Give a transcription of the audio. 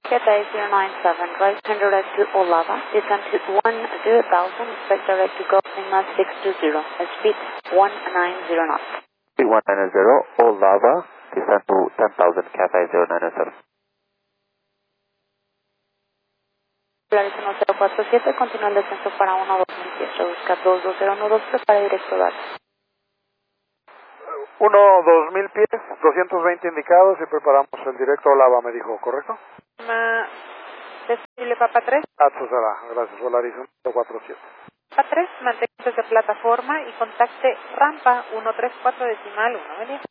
Cathay 097, right turn direct to Olava, descend to 10,000, expect direct to Gulf Lima 620, speed 190 knots. Speed 190, Olava, descend to 10,000, Cathay 097. Polaris 1047, continúa el descenso para 12000 pies, reduzca 22012, prepara directo dato. 2000 pies, 220 indicados y preparamos el directo Olava, me dijo, ¿correcto? Desfile Papa 3. Será, gracias, Polaris 147. Papa 3, manténgase de plataforma y contacte rampa 134 decimal 1 avenida.